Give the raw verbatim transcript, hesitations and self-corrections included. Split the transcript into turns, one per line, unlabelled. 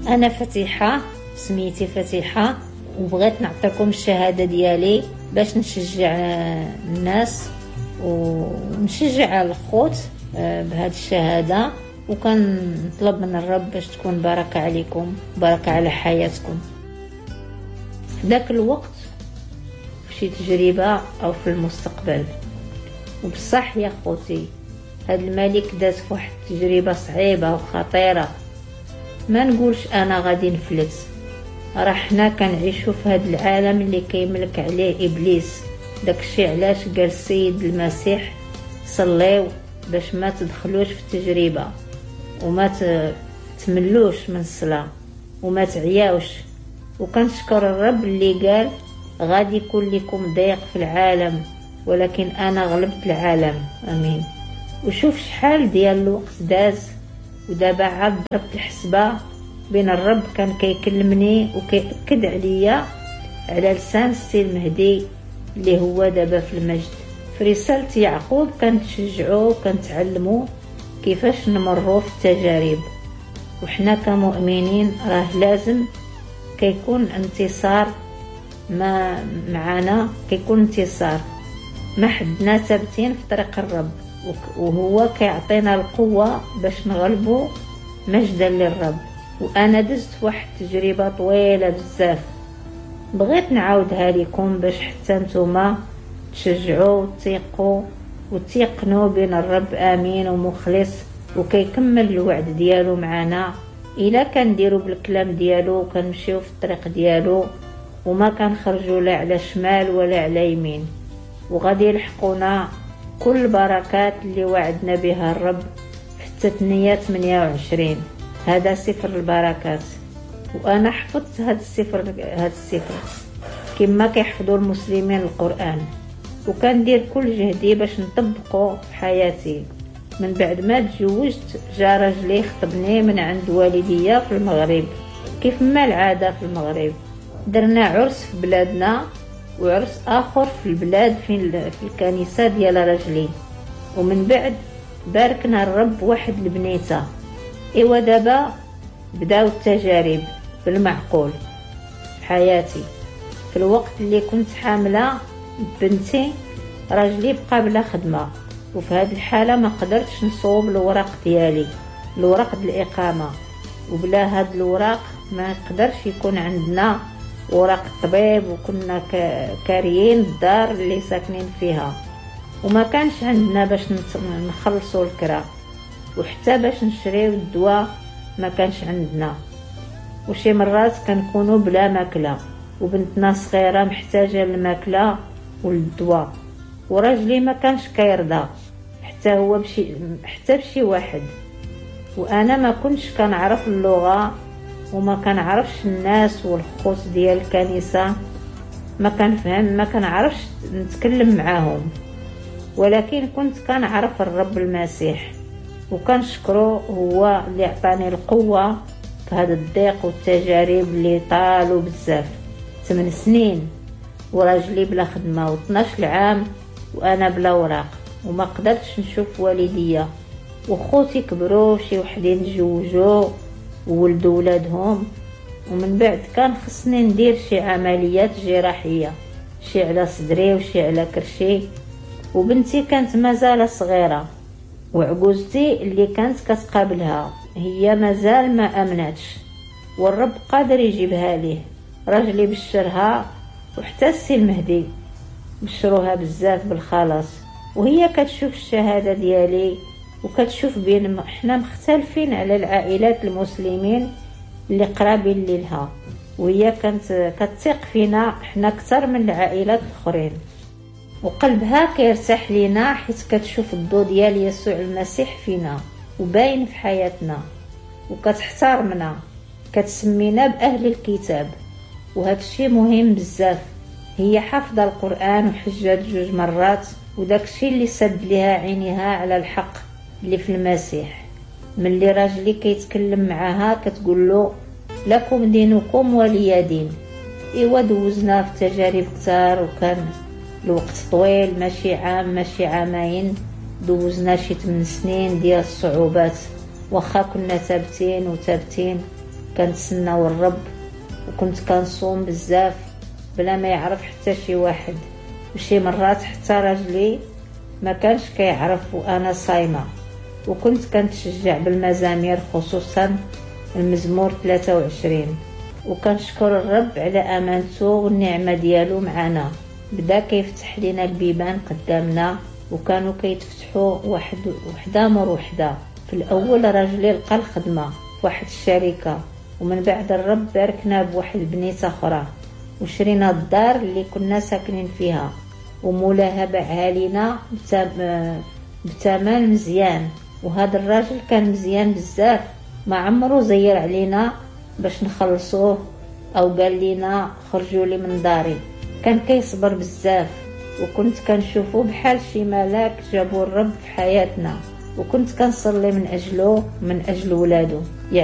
انا فتيحه، سميتي فتيحه، وبغيت نعطيكم الشهاده ديالي باش نشجع الناس ونشجع الخوت بهذه الشهاده، وكان نطلب من الرب باش تكون بركه عليكم، بركه على حياتكم. في ذاك الوقت في شي تجربه او في المستقبل. وبصح يا خوتي هاد الملك داز في واحد التجربه صعيبه وخطيره، ما نقولش انا غادي نفلت، راه حنا كنعيشوا في هذا العالم اللي كيملك عليه ابليس. داكشي علاش قال السيد المسيح صليو باش ما تدخلوش في التجربه وما تملوش من الصلاه وما تعياوش. وكنشكر الرب اللي قال غادي يكون لكم ضيق في العالم ولكن انا غلبت العالم. امين. وشوف شحال ديال الوقت داز، ودابا عاد ضربت الحسبه بين الرب كان كيكلمني وكيأكد عليا على لسان السي المهدي اللي هو دابا في المجد. في رسالة يعقوب كنتشجعوا كنتعلموا كيفاش نمروا في التجارب، وحنا كمؤمنين راه لازم كيكون انتصار ما معنا، كيكون انتصار ما حدنا ثابتين في طريق الرب، وهو كيعطينا القوة باش نغلبوا مجدا للرب. وانا دزت واحد تجربة طويلة بزاف، بغيت نعاودها لكم باش حتى نتوما تشجعوا وتثقوا وتيقنوا بين الرب امين ومخلص وكيكمل الوعد ديالو معنا. الا كنديروا بالكلام ديالو وكنمشيو في الطريق ديالو وما كنخرجوا لا على شمال ولا على يمين، وغادي يلحقونا كل البركات اللي وعدنا بها الرب في التثنية ثمانية وعشرين. هذا سفر البركات، وانا حفظت هذا السفر هذا السفر كما كيحفظوا المسلمين القرآن، وكندير كل جهدي باش نطبقه في حياتي. من بعد ما تزوجت جا راجلي خطبني من عند والديا في المغرب، كيف ما العاده في المغرب درنا عرس في بلادنا وعرس اخر في البلاد في في الكنيسه ديال راجلي، ومن بعد باركنا الرب واحد البنيته. ايوا دابا بداو التجارب بالمعقول في حياتي. في الوقت اللي كنت حامله بنتي راجلي بقى بلا خدمه، وفي هذه الحاله ما قدرتش نصوب الوراق ديالي، الوراق ديال الاقامه، وبلا هاد الوراق ما قدرش يكون عندنا وراق الطبيب، وكنا كاريين الدار اللي ساكنين فيها، وما كانش عندنا باش نخلصوا الكرا، وحتى باش نشريو الدواء ما كانش عندنا. وشي مرات كنكونوا بلا ماكله، وبنتنا صغيره محتاجه للماكله والدواء، وراجلي ما كانش كيرضى حتى هو بشي حتى بشي واحد. وانا ما كنتش كنعرف اللغه وما كنعرفش الناس والخوص ديال الكنيسه، ما كنفهم ما كنعرفش نتكلم معاهم، ولكن كنت كنعرف الرب المسيح وكنشكره هو اللي عطاني القوه في هذا الضيق والتجارب اللي طالوا بزاف. ثمان سنين وراجلي بلا خدمه و12 عام وانا بلا وراق، وما قدرتش نشوف والديا، وخوتي كبروا شي وحدين تزوجوا وولدوا ولادهم، ومن بعد كان خصني ندير شي عمليات جراحيه، شي على صدري وشي على كرشي. وبنتي كانت مازال صغيره، وعجوزتي اللي كانت كتقابلها هي مازال ما امنتش، والرب قادر يجيبها ليه. راجلي بشرها وحتى السي المهدي بشروها بزاف بالخلاص، وهي كتشوف الشهاده ديالي وكتشوف بين احنا مختلفين على العائلات المسلمين اللي قرابين لها، وهي كانت كتثق فينا احنا اكثر من العائلات الاخرين، وقلبها كيرتاح لينا حيت كتشوف الضوء ديال يسوع المسيح فينا وباين في حياتنا، وكتحترمنا، كتسمينا باهل الكتاب، وهذا الشيء مهم بزاف. هي حافظه القرآن وحجات جوج مرات، وداك الشيء اللي سد لها عينيها على الحق اللي في المسيح. ملي راجلي كيتكلم معاها كتقول له لكم دينكم ولي دين. ايوا دوزنا في تجارب كثار، وكان الوقت طويل، ماشي عام ماشي عامين، دوزنا شي ثمان سنين ديال الصعوبات، واخا كنا ثابتين وثابتين كنتسناو الرب، وكنت كنصوم بزاف بلا ما يعرف حتى شي واحد. وشي مرات حتى راجلي ما كانش كيعرف وانا صايمه. وكنت كنتشجع بالمزامير خصوصا المزمور ثلاثة وعشرين، وكنشكر الرب على امانته والنعمه ديالو معنا. بدا كيفتح لينا البيبان قدامنا، وكانوا كيتفتحوا واحد وحده مور وحده. في الاول راجلي لقى الخدمه في واحد الشركه، ومن بعد الرب باركنا بواحد البنيته اخرى، وشرينا الدار اللي كنا ساكنين فيها، ومولاها باعها لينا بثمن مزيان. وهذا الراجل كان مزيان بزاف، ما عمرو زير علينا باش نخلصوه او قال لينا خرجوا لي من داري. كان كيصبر بزاف، وكنت كنشوفه بحال شي ملاك جابوا الرب في حياتنا، وكنت كنصلي من اجله من اجل ولاده.